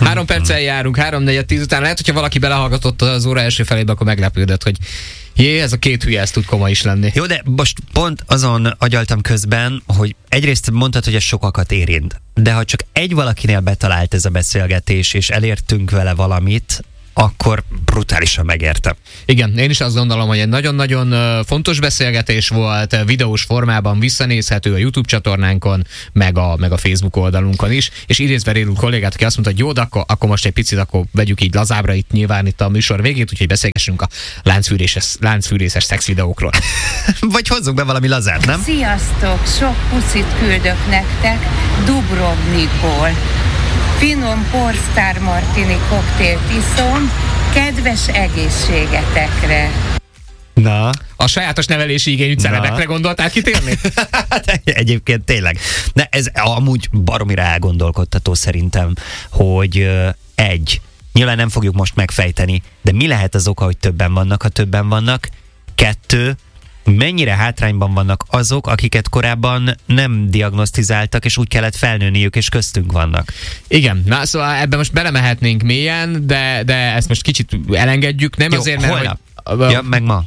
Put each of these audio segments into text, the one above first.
3 perccel járunk, 3-4-10 után. Lehet, hogyha valaki belehallgatott az óra első felébe, akkor meglepődött, hogy ez a két hülye, ez tud komoly is lenni. Jó, de most pont azon agyaltam közben, hogy egyrészt mondtad, hogy ez sokakat érint, de ha csak egy valakinél betalált ez a beszélgetés, és elértünk vele valamit, akkor brutálisan megérte. Igen, én is azt gondolom, hogy egy nagyon-nagyon fontos beszélgetés volt, videós formában visszanézhető a YouTube csatornánkon, meg a Facebook oldalunkon is, és idézve Rélul kollégát, aki azt mondta, hogy jó, de akkor most egy picit akkor vegyük így lazábra nyilván itt a műsor végét, úgyhogy beszélgessünk a láncfűrészes szexvideókról. Vagy hozzunk be valami lazát, nem? Sziasztok! Sok puszit küldök nektek Dubrovnikból. Finom porsztár martini koktélt iszom, kedves egészségetekre. Na? A sajátos nevelési igényű celebekre gondoltál kitérni? Egyébként tényleg. De ez amúgy baromira elgondolkodtató szerintem, hogy nyilván nem fogjuk most megfejteni, de mi lehet az oka, hogy többen vannak, ha többen vannak? 2, mennyire hátrányban vannak azok, akiket korábban nem diagnosztizáltak, és úgy kellett felnőniük, és köztünk vannak. Igen, na szóval ebben most belemehetnénk mélyen, de ezt most kicsit elengedjük, nem. Jó, azért, mert holnap. Ja, meg ma.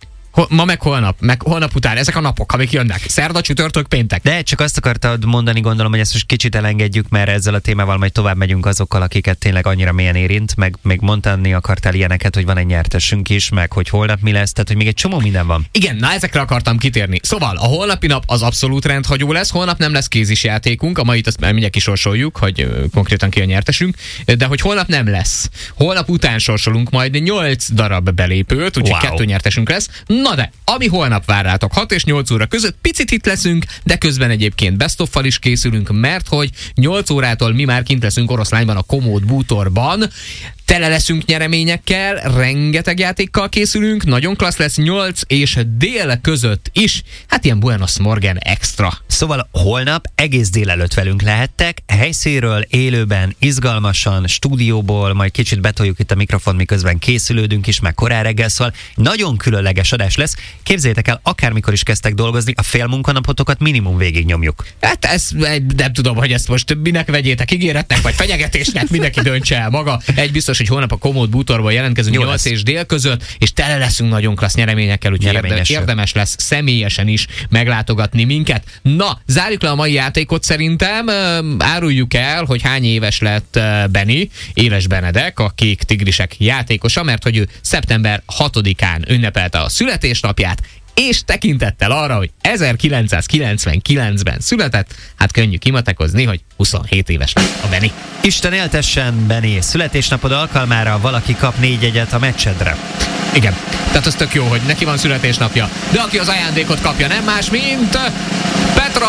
Ma meg holnap után, ezek a napok, amik jönnek. Szerda, csütörtök, péntek. De csak azt akartad mondani, gondolom, hogy ezt most kicsit elengedjük, mert ezzel a témával majd tovább megyünk azokkal, akiket tényleg annyira mélyen érint, meg még mondani akartál ilyeneket, hogy van egy nyertesünk is, meg hogy holnap mi lesz, tehát hogy még egy csomó minden van. Igen, na ezekre akartam kitérni. Szóval a holnapi nap az abszolút rendhagyó lesz, holnap nem lesz kézis játékunk, a mait azt mindjárt kisorsoljuk, hogy konkrétan ki a nyertesünk, de hogy holnap nem lesz. Holnap után sorsolunk majd 8 darab belépőt, úgyhogy 2 nyertesünk lesz. Na de, ami holnap vár rátok 6 és 8 óra között, picit itt leszünk, de közben egyébként best of-val is készülünk, mert hogy 8 órától mi már kint leszünk Oroszlányban, a Komód bútorban. Tele leszünk nyereményekkel, rengeteg játékkal készülünk, nagyon klassz lesz, 8 és dél között is, hát ilyen Buenos Morgen extra. Szóval holnap egész délelőtt velünk lehettek, helyszínről, élőben, izgalmasan, stúdióból, majd kicsit betoljuk itt a mikrofon, miközben készülődünk is, meg korán reggel, szóval nagyon különleges adás lesz. Képzeljétek el, akármikor is kezdtek dolgozni, a félmunkanapotokat minimum végig nyomjuk. Hát nem tudom, hogy ezt most minek vegyétek ígéretnek, vagy fenyegetésnek, mindenki döntse el maga. Egy biztos, hogy holnap a Komód bútorban jelentkezünk 8 és dél között, és tele leszünk nagyon klassz nyereményekkel, úgyhogy érdemes lesz személyesen is meglátogatni minket. Na, zárjuk le a mai játékot szerintem, áruljuk el, hogy hány éves lett Benni, Éles Benedek, a Kék Tigrisek játékosa, mert hogy ő szeptember 6-án ünnepelte a születésnapját, és tekintettel arra, hogy 1999-ben született, hát könnyű kimatekozni, hogy 27 éves lett a Benni. Isten éltessen, Benni, születésnapod alkalmára valaki kap 4 jegyet a meccsedre. Igen, tehát az tök jó, hogy neki van születésnapja, de aki az ajándékot kapja, nem más, mint Petra!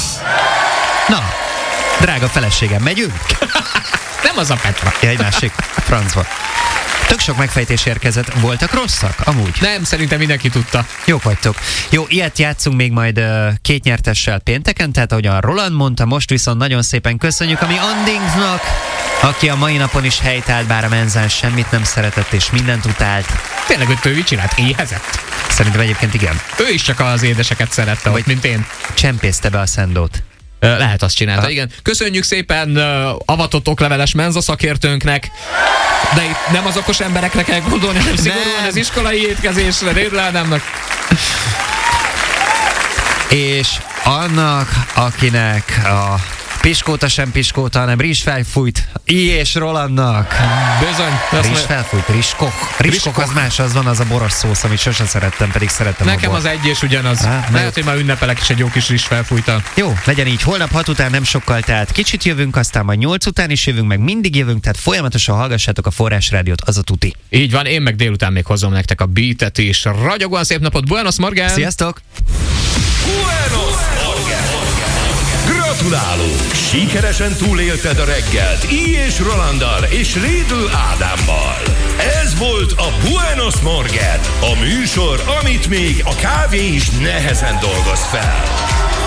Na, drága feleségem, megyünk? Nem az a Petra. Ja, egy másik, francba. Tök sok megfejtés érkezett. Voltak rosszak? Amúgy? Nem, szerintem mindenki tudta. Jók vagytok. Jó, ilyet játszunk még majd 2 nyertessel pénteken, tehát ahogyan Roland mondta, most viszont nagyon szépen köszönjük a mi Andingsnak, aki a mai napon is helytált, bár a menzán semmit nem szeretett és mindent utált. Tényleg, hogy ő csinált? Éhezett? Szerintem egyébként igen. Ő is csak az édeseket szerette, vagy mint én. Csempészte be a szendót. Lehet, azt csinálta, igen. Köszönjük szépen avatott okleveles menza szakértőnknek, de itt nem az okos emberekre kell gondolni, hanem szigorúan az iskolai étkezésre, Rédl Ádámnak. És annak, akinek a piskóta sem piskóta, hanem rizs felfújt, és Rolandnak. Bizony. Rizs felfújt, rizskok az más, az van az a boros szósz, amit sosem szerettem, pedig szerettem. Nekem az egy és ugyanaz. Lehet, hogy már ünnepelek is egy jó kis rizs felfújta. Jó, legyen így. Holnap 6 után nem sokkal, tehát kicsit jövünk, aztán majd 8 után is jövünk, meg mindig jövünk, tehát folyamatosan hallgassátok a Forrás Rádiót, az a tuti. Így van, én meg délután még hozom nektek a beatet is. Ragyogóan szép napot, Buenos Morgen! Sziasztok! Buenos Morgen! Gratulálunk! Sikeresen túlélted a reggelt Í és Rolanddal és Rédl Ádámmal. Ez volt a Buenos Morgen, a műsor, amit még a kávé is nehezen dolgoz fel.